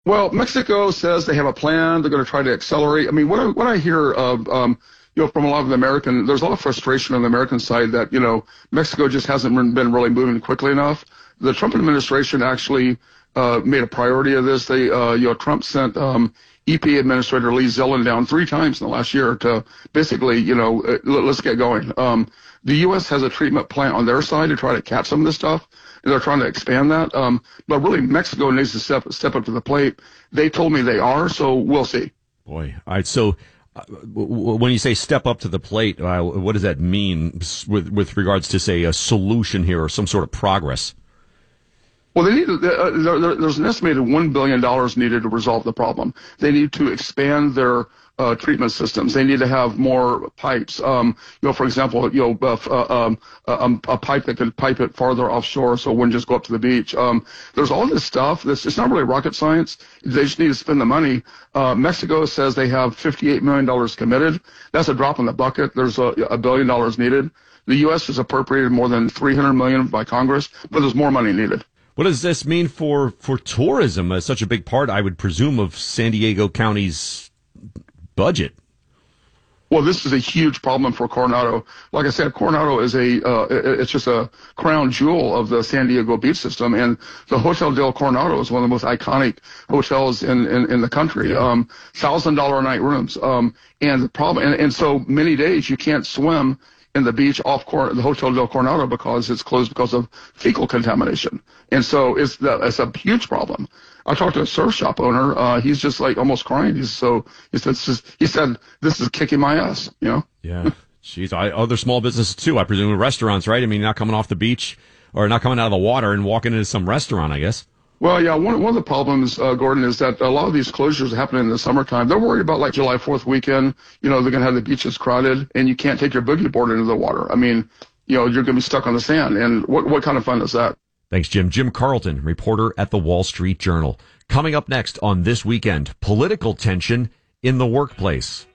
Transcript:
Well, Mexico says they have a plan. They're going to try to accelerate. I mean, what I hear from a lot of the American, there's a lot of frustration on the American side that, Mexico just hasn't been really moving quickly enough. The Trump administration actually made a priority of this. Trump sent EPA Administrator Lee Zeldin down 3 times in the last year to basically, let's get going. The U.S. has a treatment plant on their side to try to catch some of this stuff. They're trying to expand that. But really, Mexico needs to step up to the plate. They told me they are, so we'll see. Boy. All right. So when you say step up to the plate, what does that mean with regards to, say, a solution here or some sort of progress? Well, there's an estimated $1 billion needed to resolve the problem. They need to expand their treatment systems. They need to have more pipes. For example, a pipe that could pipe it farther offshore so it wouldn't just go up to the beach. There's all this stuff. It's not really rocket science. They just need to spend the money. Mexico says they have $58 million committed. That's a drop in the bucket. There's $1 billion needed. The U.S. has appropriated more than $300 million by Congress, but there's more money needed. What does this mean for tourism? Such a big part, I would presume, of San Diego County's budget. Well, this is a huge problem for Coronado. Like I said, Coronado is it's just a crown jewel of the San Diego beach system, and the Hotel del Coronado is one of the most iconic hotels in the country. Yeah. $1,000 a night rooms. And the problem, and so many days you can't swim in the beach off the Hotel del Coronado because it's closed because of fecal contamination. And so it's a huge problem. I talked to a surf shop owner. He's just like almost crying. He said, this is kicking my ass, Yeah. Jeez. Other small businesses too, I presume, restaurants, right? I mean, not coming off the beach or not coming out of the water and walking into some restaurant, I guess. Well, yeah, one of the problems, Gordon, is that a lot of these closures happen in the summertime. They're worried about like July 4th weekend. They're going to have the beaches crowded and you can't take your boogie board into the water. I mean, you're going to be stuck on the sand. And what kind of fun is that? Thanks, Jim. Jim Carlton, reporter at the Wall Street Journal. Coming up next on This Weekend, political tension in the workplace.